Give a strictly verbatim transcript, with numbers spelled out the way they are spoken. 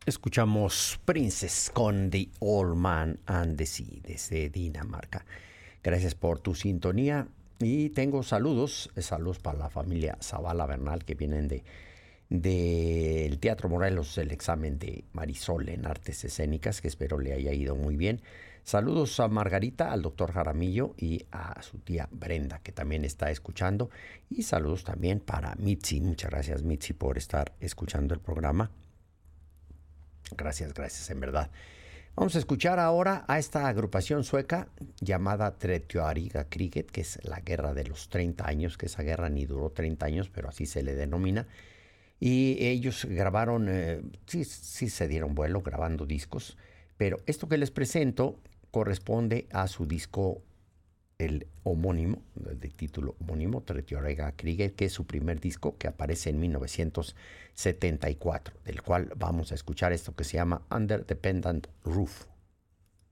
Escuchamos Princess con The Old Man and the Sea desde Dinamarca. Gracias por tu sintonía y tengo saludos, saludos para la familia Zavala Bernal que vienen de del Teatro Morelos del examen de Marisol en Artes Escénicas, que espero le haya ido muy bien. Saludos a Margarita, al doctor Jaramillo y a su tía Brenda, que también está escuchando. Y saludos también para Mitzi. Muchas gracias, Mitzi, por estar escuchando el programa. Gracias, gracias, en verdad. Vamos a escuchar ahora a esta agrupación sueca llamada Tretioariga Kriget, que es la guerra de los treinta años, que esa guerra ni duró treinta años, pero así se le denomina. Y ellos grabaron, eh, sí, sí se dieron vuelo grabando discos, pero esto que les presento corresponde a su disco, el homónimo, de título homónimo, Tretioariga Kriget, que es su primer disco que aparece en mil novecientos setenta y cuatro, del cual vamos a escuchar esto que se llama Under the Pendant Roof.